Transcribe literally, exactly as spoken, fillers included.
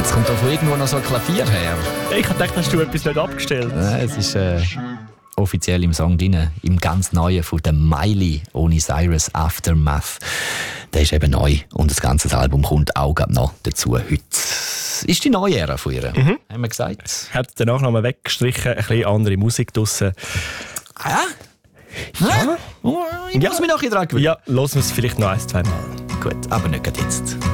Jetzt kommt da von irgendwo noch so ein Klavier her. Ich habe gedacht, hast du etwas nicht abgestellt? Nein, es ist äh, offiziell im Song drin, im ganz Neuen von der Miley ohne Cyrus, Aftermath. Der ist eben neu und das ganze Album kommt auch gerade noch dazu. Heute ist die neue Ära von ihr, mhm. haben wir gesagt. Hat danach nochmal weggestrichen, ein bisschen andere Musik draussen. Ah ja? Ja. Ich muss mich noch ein bisschen dran gewöhnen. Ja, hören wir es vielleicht noch ein, zwei Mal. Gut, aber nicht gerade jetzt.